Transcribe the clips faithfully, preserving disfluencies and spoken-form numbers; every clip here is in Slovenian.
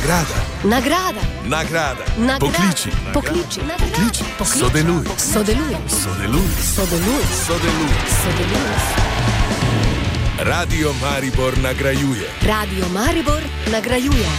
Nagrada. Nagrada. Nagrada. Nagrada. Pokliči. Pokliči. Pokliči. Pokliči. Sodeluj. Sodeluj. Sodeluj. Sodeluj. Sodeluj. Sodeluj. Radio Maribor nagrajuje. Radio Maribor nagrajuje.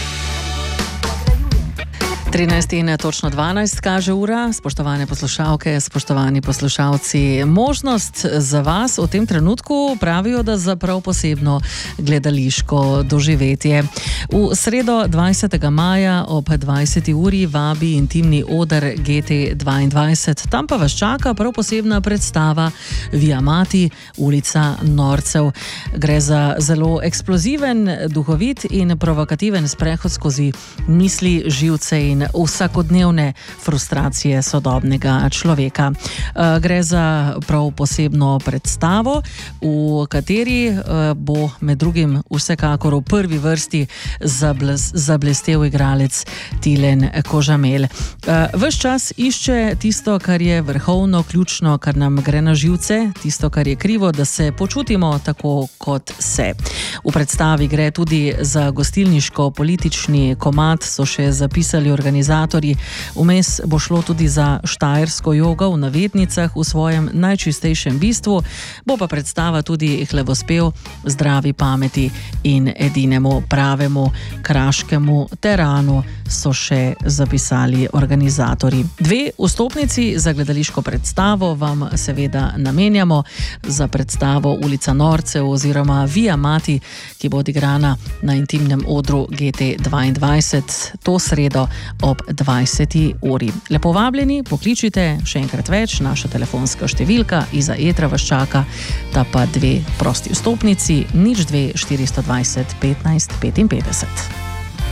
trinajst in točno dvanajst kaže ura. Spoštovane poslušalke, spoštovani poslušalci, možnost za vas v tem trenutku pravijo, da za prav posebno gledališko doživetje. V sredo dvajsetega maja ob dvajseti uri vabi intimni oder G T dvaindvajset. Tam pa vas čaka prav posebna predstava Via Mati, ulica Norcev. Gre za zelo eksploziven, duhovit in provokativen sprehod skozi misli, živce in vsakodnevne frustracije sodobnega človeka. Gre za prav posebno predstavo, v kateri bo med drugim vsekakor v prvi vrsti zablestel igralec Tilen Kožamel. Ves čas išče tisto, kar je vrhovno, ključno, kar nam gre na živce, tisto, kar je krivo, da se počutimo tako, kot se. V predstavi gre tudi za gostilniško-politični komad, so še zapisali organizatorji. Vmes bo šlo tudi za štajersko jogo v navednicah v svojem najčistejšem bistvu, bo pa predstava tudi hlevospev zdravi pameti in edinemu pravemu kraškemu teranu, so še zapisali organizatorji. Dve vstopnici za gledališko predstavo vam seveda namenjamo, za predstavo Ulica Norcev oziroma Via Mati, ki bo odigrana na intimnem odru G T dvaindvajset to sredo ob dvajseti uri. Lepo vabljeni, pokličite, še enkrat več, naša telefonska številka iza etra vas čaka, ta pa dve prosti vstopnici, nič dve štiristo dvajset petnajst petinpetdeset.